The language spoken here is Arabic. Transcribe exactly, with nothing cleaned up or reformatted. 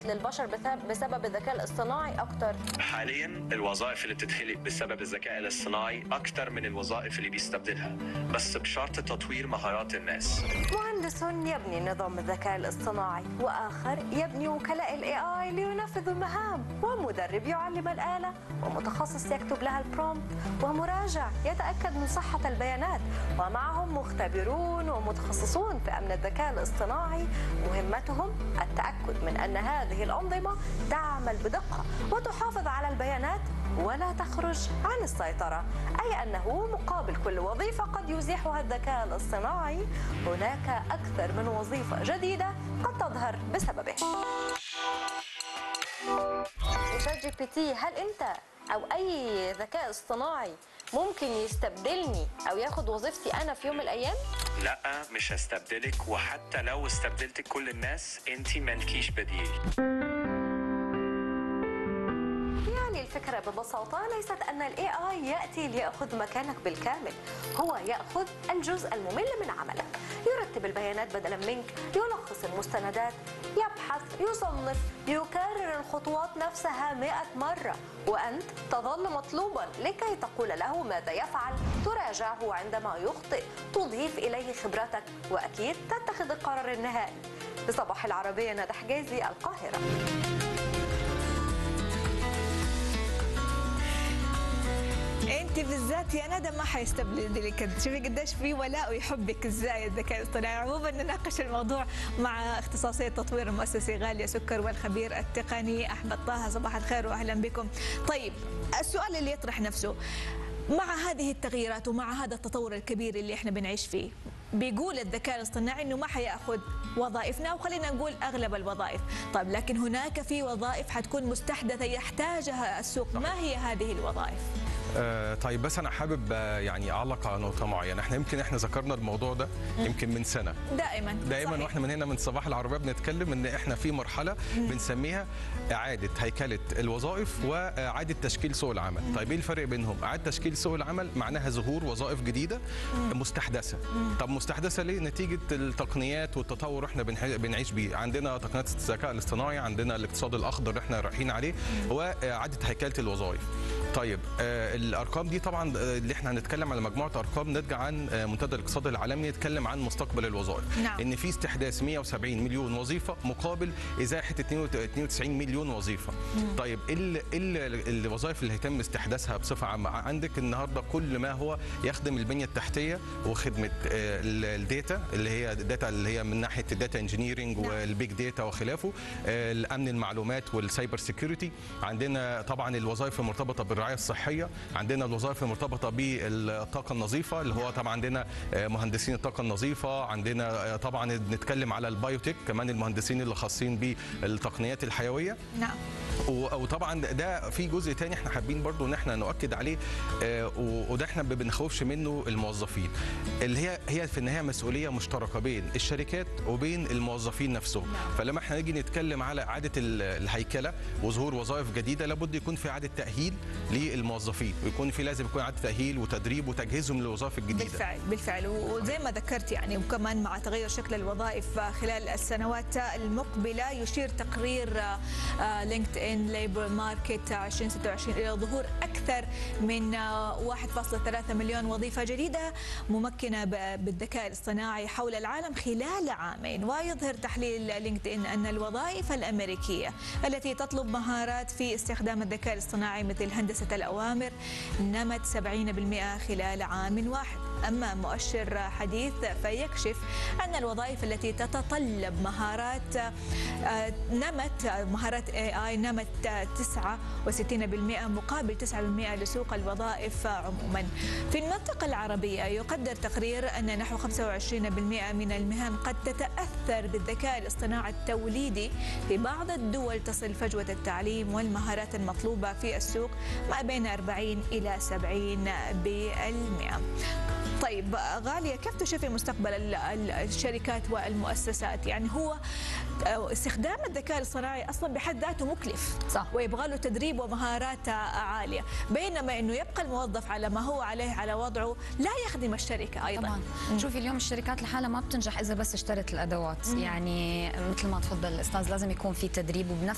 للبشر بسبب الذكاء الاصطناعي اكتر؟ حاليا الوظائف اللي بتتخلق بسبب الذكاء الاصطناعي اكتر من الوظائف اللي بيستبدلها، بس بشرط تطوير مهارات الناس. مهندس يبني نظام الذكاء الاصطناعي، واخر يبني وكلاء الاي اي لينفذوا المهام، ومدرب يعلم الاله، ومتخصص يكتب لها البرومبت، ومراجع يتاكد من صحه البيانات، ومعهم مختبرون ومتخصصون في امن الذكاء الاصطناعي مهمتهم التاكد من ان هذه هذه الأنظمة تعمل بدقة وتحافظ على البيانات ولا تخرج عن السيطرة، أي أنه مقابل كل وظيفة قد يزيحها الذكاء الاصطناعي هناك أكثر من وظيفة جديدة قد تظهر بسببه. شات جي بي تي، هل أنت أو أي ذكاء اصطناعي ممكن يستبدلني أو ياخد وظيفتي أنا في يوم من الأيام؟ لا، مش هستبدلك، وحتى لو استبدلتك كل الناس انتي مالكيش بديل. يعني الفكرة ببساطة ليست أن ال إيه آي يأتي ليأخذ مكانك بالكامل، هو يأخذ الجزء الممل من عملك، يرتب البيانات بدلا منك، يلخص المستندات، يبحث، يصنف، يكرر الخطوات نفسها مئة مرة، وأنت تظل مطلوبا لكي تقول له ماذا يفعل، تراجعه عندما يخطئ، تضيف إليه خبرتك، وأكيد تتخذ القرار النهائي. بصباح العربية ندى حجازي، القاهرة. انت بالذات يا ندى ما حيستبدلك، شوفي قديش في ولاء ويحبك ازاي الذكاء الاصطناعي. عموما نناقش الموضوع مع اختصاصيه التطوير المؤسسي غاليه سكر والخبير التقني احمد طه. صباح الخير واهلا بكم. طيب، السؤال اللي يطرح نفسه مع هذه التغييرات ومع هذا التطور الكبير اللي احنا بنعيش فيه، بيقول الذكاء الاصطناعي انه ما حياخذ وظائفنا، وخلينا نقول اغلب الوظائف. طيب لكن هناك في وظائف حتكون مستحدثه يحتاجها السوق، ما هي هذه الوظائف؟ آه طيب، بس انا حابب آه يعني اعلق على نقطه معينه. احنا يمكن احنا ذكرنا الموضوع ده يمكن من سنه، دائما دائما صحيح. واحنا من هنا من صباح العربيه بنتكلم ان احنا في مرحله مم. بنسميها اعاده هيكله الوظائف واعاده تشكيل سوق العمل. مم. طيب ايه الفرق بينهم؟ اعاده تشكيل سوق العمل معناها ظهور وظائف جديده مم. مستحدثه. مم. طب مستحدثه ليه؟ نتيجه التقنيات والتطور احنا بنعيش بيه. عندنا تقنيات الذكاء الاصطناعي، عندنا الاقتصاد الاخضر احنا رايحين عليه، واعاده هيكله الوظائف. طيب آه الارقام دي طبعا اللي احنا هنتكلم على مجموعه ارقام ناتجه عن آه منتدى الاقتصاد العالمي يتكلم عن مستقبل الوظائف. نعم. ان في استحداث مئة وسبعين مليون وظيفه مقابل ازاحه اثنين وتسعين مليون وظيفه. مم. طيب ايه الوظائف اللي هيتم استحداثها بصفه عامه؟ عندك النهارده كل ما هو يخدم البنيه التحتيه وخدمه آه الداتا اللي هي الداتا اللي هي من ناحيه الداتا انجينيرنج والبيج داتا وخلافه، آه الامن المعلومات والسايبر سيكيورتي. عندنا طبعا الوظائف المرتبطه بالرعايه الصحيه، عندنا الوظائف المرتبطه بالطاقه النظيفه اللي هو طبعا عندنا مهندسين الطاقه النظيفه، عندنا طبعا بنتكلم على البايوتك كمان المهندسين اللي خاصين بالتقنيات الحيويه. نعم. وطبعا ده في جزء تاني احنا حابين برضو ان احنا نؤكد عليه، وده احنا ما بنخوفش منه الموظفين، اللي هي هي في النهايه مسؤوليه مشتركه بين الشركات وبين الموظفين نفسهم. نعم. فلما احنا نيجي نتكلم على اعاده الهيكله وظهور وظائف جديده، لابد يكون في اعاده تاهيل للموظفين، ويكون في لازم يكون اعاده تاهيل وتدريب وتجهيزهم للوظائف الجديده. بالفعل بالفعل، وزي ما ذكرت يعني وكمان مع تغير شكل الوظائف خلال السنوات المقبله، يشير تقرير لينكد ان ليبر ماركت ألفين وستة وعشرين الى ظهور اكثر من واحد فاصلة ثلاثة مليون وظيفه جديده ممكنه بالذكاء الاصطناعي حول العالم خلال عامين. ويظهر تحليل لينكد ان ان الوظائف الامريكيه التي تطلب مهارات في استخدام الذكاء الاصطناعي مثل هندسه الأوامر نمت سبعين بالمئة خلال عام واحد. أما مؤشر حديث فيكشف أن الوظائف التي تتطلب مهارات نمت مهارات إيه آي نمت تسعة وستين بالمئة مقابل تسعة بالمئة لسوق الوظائف عموما. في المنطقة العربية يقدر تقرير أن نحو خمسة وعشرين بالمئة من المهن قد تتأثر بالذكاء الاصطناعي التوليدي. في بعض الدول تصل فجوة التعليم والمهارات المطلوبة في السوق ما بين أربعين إلى سبعين بالمئة. طيب غالية، كيف تشوفي مستقبل الشركات والمؤسسات؟ يعني هو استخدام الذكاء الاصطناعي اصلا بحد ذاته مكلف، صح، ويبغى له تدريب ومهارات عاليه، بينما انه يبقى الموظف على ما هو عليه على وضعه لا يخدم الشركه ايضا. طبعا. شوفي اليوم الشركات لحالها ما بتنجح اذا بس اشترت الادوات. مم. يعني مثل ما تفضل الاستاذ لازم يكون في تدريب، وبنفس